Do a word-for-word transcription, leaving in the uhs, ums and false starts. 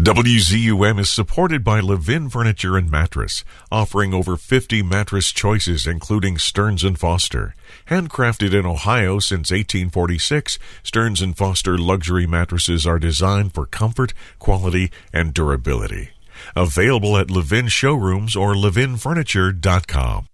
W Z U M is supported by Levin Furniture and Mattress, offering over fifty mattress choices including Stearns and Foster. Handcrafted in Ohio since eighteen forty-six, Stearns and Foster luxury mattresses are designed for comfort, quality, and durability. Available at Levin showrooms or levin furniture dot com.